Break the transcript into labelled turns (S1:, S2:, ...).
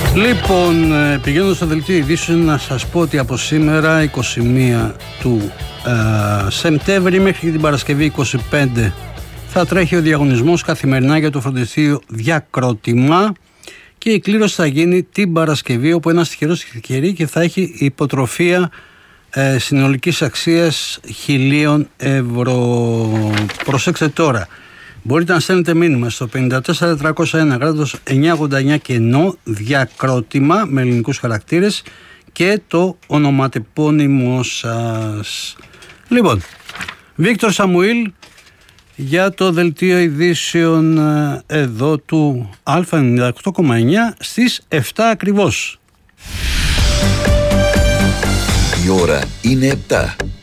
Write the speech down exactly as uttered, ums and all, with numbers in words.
S1: Λοιπόν, πηγαίνοντας στο δελτίο ειδήσεων, να σας πω ότι από σήμερα είκοσι μία του ε, Σεπτέμβρη μέχρι την Παρασκευή είκοσι πέντε θα τρέχει ο διαγωνισμός καθημερινά για το φροντιστήριο Διακρότημα και η κλήρωση θα γίνει την Παρασκευή, όπου ένας τυχερός τυχερή και θα έχει υποτροφία ε, συνολικής αξίας χιλίων ευρώ. Προσέξτε τώρα. Μπορείτε να στέλνετε μήνυμα στο πέντε τέσσερα τριακόσια ένα κράτος εννιακόσια ογδόντα εννιά κενό Διακρότημα με ελληνικούς χαρακτήρες και το ονοματεπώνυμό σας. Λοιπόν, Βίκτορ Σαμουήλ για το δελτίο ειδήσεων εδώ του Α ενενήντα οκτώ κόμμα εννιά στις επτά ακριβώς.
S2: Η ώρα είναι επτά.